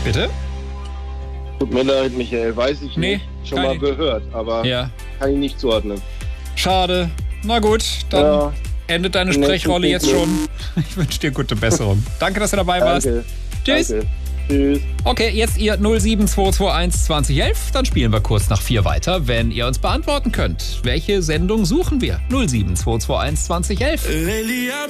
Bitte? Tut mir leid, Michael, weiß ich Nee, nicht. Schon keine- mal gehört, aber Ja. kann ich nicht zuordnen. Schade. Na gut, dann Ja, endet deine nächsten Sprechrolle jetzt Zyklus. schon. Ich wünsche dir gute Besserung. Danke, dass du dabei warst. Danke. Tschüss. Danke. Tschüss. Okay, jetzt ihr 07221 2011. Dann spielen wir kurz nach 4 weiter, wenn ihr uns beantworten könnt. Welche Sendung suchen wir? 07221 2011.